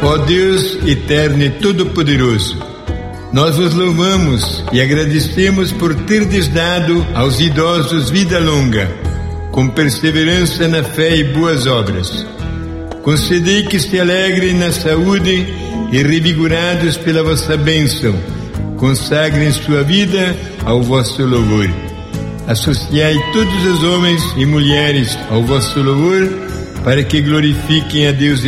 Ó Deus eterno e todo-poderoso, nós vos louvamos e agradecemos por terdes dado aos idosos vida longa, com perseverança na fé e boas obras. Concedei que se alegrem na saúde e, revigorados pela vossa bênção, consagrem sua vida ao vosso louvor. Associai todos os homens e mulheres ao vosso louvor, para que glorifiquem a Deus